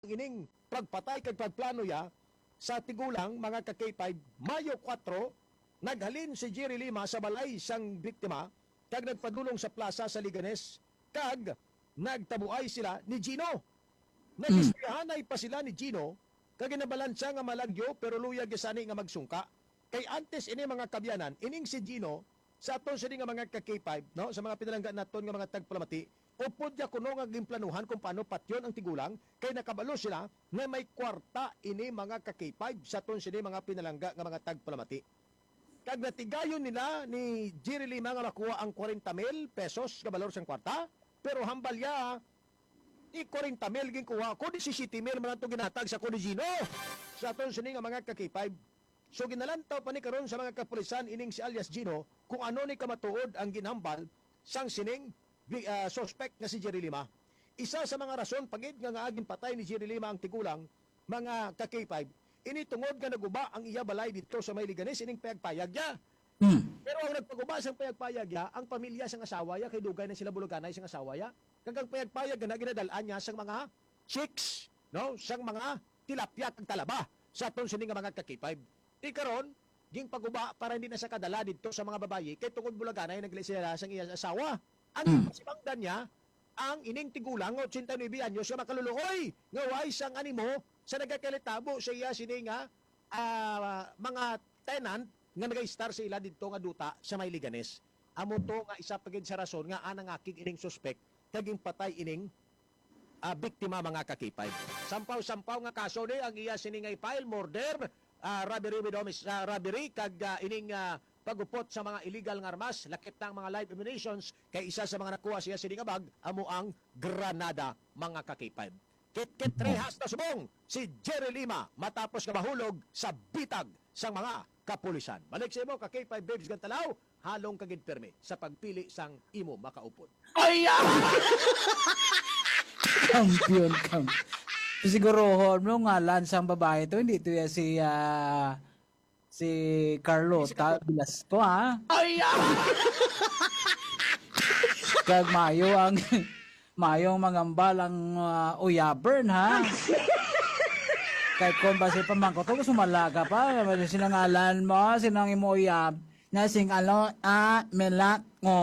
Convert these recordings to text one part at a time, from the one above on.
ining pagpatay kag pagplano ya sa tigulang mga ka K5 Mayo 4 naghalin si Jerry Lima sa balay sang biktima kag nagpadulong sa plaza sa Liganes kag nagtabuay sila ni Gino. Nagistoryahanay pa sila ni Gino kag ginabalansa nga malagyo pero luyag gisani nga magsungka. Kay antes ini mga kabyanan, ining si Gino sa aton sa nga mga ka-K5, no, sa mga pinalangga naton nga mga tagpalamati, upod ya kuno nga gimplanuhan kung paano patyon ang tigulang kay nakabalo sila nga may kwarta ini mga ka-K5 sa aton sa mga pinalangga nga mga tagpalamati. Kag natigayon nila ni Jerry Lima nga makuha ang 40,000 pesos nga balor sang kwarta, pero hambalya i 40,000 ginkuha ko, 17,000 man ito ginatag sa ko ni Gino sa aton sa nga mga ka-K5. So ginalantaw pa ni karon sa mga kapulisan ining si alias Gino kung ano ni kamatuod ang ginhambal sang sining suspect nga si Jerry Lima. Isa sa mga rason pagid nga aging patay ni Jerry Lima ang tigulang mga ka-K5 ini tungod nga naguba ang iya balay dito sa may Liganes ining payagpayag niya. Pero ang nagpaguba sang payagpayag ya ang pamilya sang asawa ya kay dugay na sila buluganay sang asawa ya. Kag ang payagpayag nga ginadalaan niya sang mga chicks, no, sang mga tilapia kag talaba sa aton sining nga mga ka-K5. Di karon, ging paguba para hindi na sa kadala dito sa mga babayi kay tungod bulaganay naglisira sang iya asawa. Ang pasibangdan niya ang ining tigulang 89 anyos sa makaluluoy nga way sang animo sa nagakalitabo sa iya sini nga mga tenant nga nagay-star sa ila dito nga duta sa may Liganes. Amo to nga isa pagid sa rason nga anang akig ining suspect kaging patay ining biktima mga ka-K5. Sampaw-sampaw nga kaso ni ang iya sini nga file murder, robbery kag ining pagupot sa mga illegal nga armas, lakip ng mga live ammunitions kay isa sa mga nakuha siya sini nga bag amo ang granada mga ka-K5. Kit-kit rehas na subong si Jerry Lima matapos nga mahulog sa bitag sang mga kapulisan. Balik sa imo ka-K5 Babes Gantalaw, halong kagid permi sa pagpili sang imo makaupod. Kampiyon. Siguro no ngalan sang babae to hindi to si Carlota Velasco ha. Kag mayong mangambal ang uyabern ha. Kahit kung base pamangko to sumalaga pa sinangalan mo sinang imo uyab na sing melak ngo.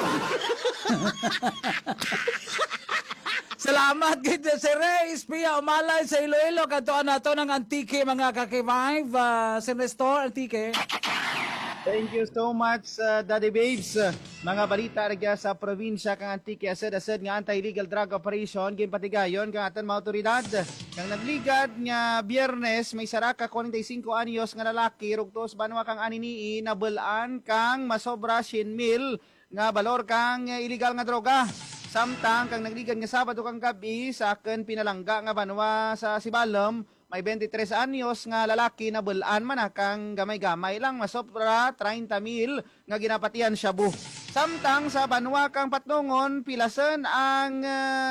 Salamat gid si Reyes Pia umalay sa Iloilo kadto nato ng Antique mga ka-K5 Sinestor Antique. Thank you so much Daddy Babes. Mga balita ragya sa probinsya kang Antique ased nga anti-illegal drug operation ginpatigayon kang atan mga otoridad. Kang nagligad nga Biyernes may sara ka 45 anyos nga lalaki rugtos banwa kang aninii nabulan kang masobra 100,000 nga balor kang illegal nga droga. Samtang kang nagligad nga Sabado kang gabi sa akin pinalangga nga banwa sa Sibalom may 23 anyos nga lalaki na bulan man kang gamay-gamay lang masobra 30,000 nga ginapatian shabu. Samtang sa banwa kang Patnongon pilasen ang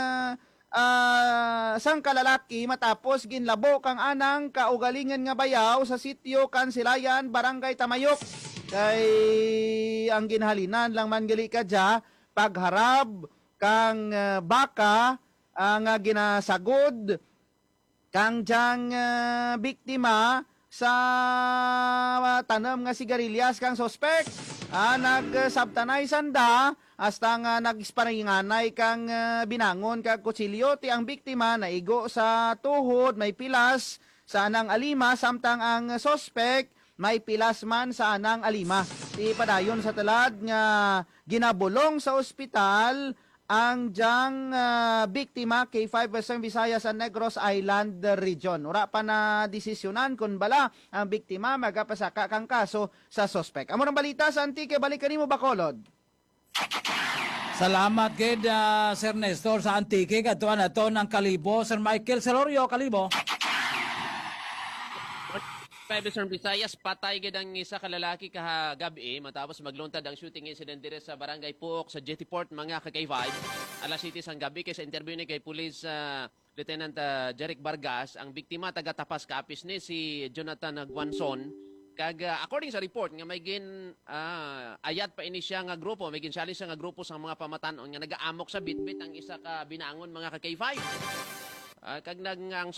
sang kalalaki matapos ginlabo kang anang kaugalingan nga bayaw sa sitio Kansilayan, Barangay Tamayok. Kay ang ginhalinan lang man gali kadya pagharab kang baka nga ginasagod kang diyang biktima sa tanam nga sigarilyas kang sospek nagsabtanay sanda hasta nga nagisparinganay kang binangon kag kutsilyo ti ang biktima naigo sa tuhod may pilas sa anang alima samtang ang sospek may pilas man sa anang alima. Ti padayon sa talad nga ginabulong sa ospital ang diyang biktima K5 Western Visayas and Negros Island Region. Ura pa na desisyonan kung bala ang biktima magapasaka kang kaso sa sospek. Amo ng balita sa Antique, balikan mo Bacolod. Salamat kid Sir Nestor sa Antique kadto nato ng Kalibo Sir Michael Celorio Kalibo. Western Visayas, patay gid ang isa ka lalaki kahagabi matapos magluntad ang shooting incident dire sa Barangay Puok sa Jetty Port mga ka-K5. Alas 7 sang gabi kay sa interview ni kay Police Lieutenant Jeric Vargas, ang biktima taga Tapas Capiz ni si Jonathan Guanson. Kag according sa report nga may ayat pa ini siya nga grupo, may ginsali siya nga grupo sa mga pamatanon nga nagaamok sa bitbit ang isa ka binangon mga ka-K5. Kag ang